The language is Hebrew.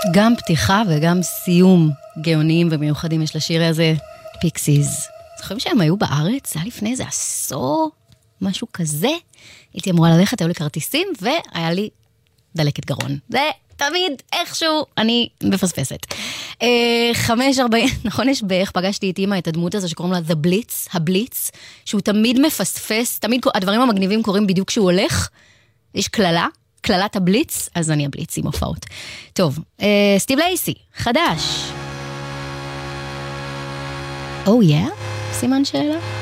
גם פתיחה וגם סיום גאוניים ומיוחדים יש לשיר הזה, פיקסיז. זוכרים שהם היו בארץ? זה היה לפני איזה עשור, משהו כזה. הייתי אמורה ללכת, היו לי כרטיסים, והיה לי דלקת גרון. זה תמיד איכשהו אני מפספסת. 5:40, נכון, יש באיך פגשתי את אמא את הדמות הזו שקוראים לה The Blitz, הבליץ, שהוא תמיד מפספס, תמיד הדברים המגניבים קורים בדיוק כשהוא הולך. יש כללת הבליץ, אז אני הבליץ עם הופעות. טוב, סטיב לייסי, חדש. Oh yeah? סימן שאלה?